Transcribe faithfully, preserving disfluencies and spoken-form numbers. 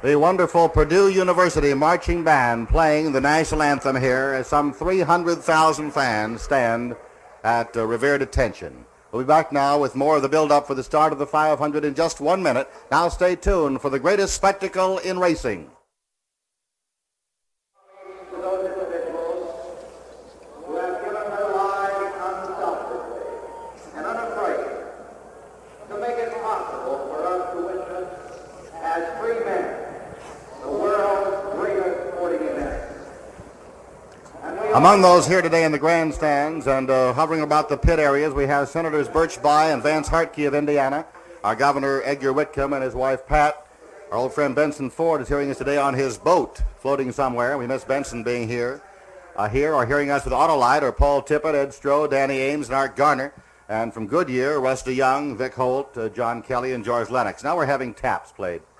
The wonderful Purdue University Marching Band playing the national anthem here as some three hundred thousand fans stand at uh, revered attention. We'll be back now with more of the build-up for the start of the five hundred in just one minute. Now stay tuned for the greatest spectacle in racing. To those individuals who have given their lives unselfishly and unafraid to make it possible for us to witness as free men the world's greatest sporting event. Among those here today in the grandstands and uh, hovering about the pit areas, we have Senators Birch Bayh and Vance Hartke of Indiana. Our Governor Edgar Whitcomb and his wife Pat. Our old friend Benson Ford is hearing us today on his boat floating somewhere. We miss Benson being here. Uh, here or hearing us with Autolite are Paul Tippett, Ed Stroh, Danny Ames, and Art Garner. And from Goodyear, Rusty Young, Vic Holt, uh, John Kelly, and George Lennox. Now we're having taps played.